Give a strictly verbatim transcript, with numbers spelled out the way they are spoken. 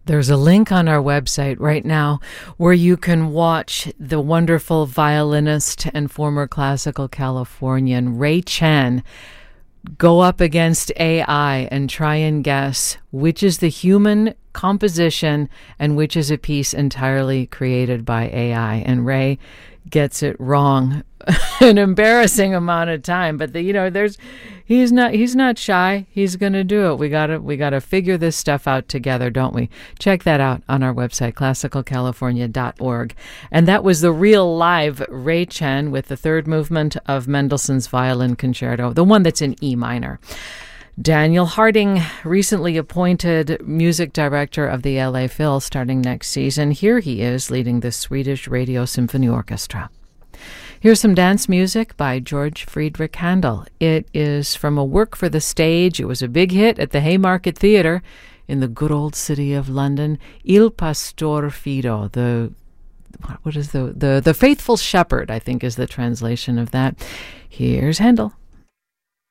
There's a link on our website right now where you can watch the wonderful violinist and former classical Californian Ray Chen go up against A I and try and guess which is the human composition and which is a piece entirely created by A I. And Ray gets it wrong an embarrassing amount of time, but the, you know, there's he's not he's not shy. He's going to do it. We got to we got to figure this stuff out together, don't we? Check that out on our website, classical california dot org. And that was the real live Ray Chen with the third movement of Mendelssohn's Violin Concerto, the one that's in E minor. Daniel Harding, recently appointed music director of the L A Phil starting next season. Here he is leading the Swedish Radio Symphony Orchestra. Here's some dance music by George Friedrich Handel. It is from a work for the stage. It was a big hit at the Haymarket Theatre in the good old city of London. Il Pastor Fido, the what is the the the faithful shepherd, I think is the translation of that. Here's Handel.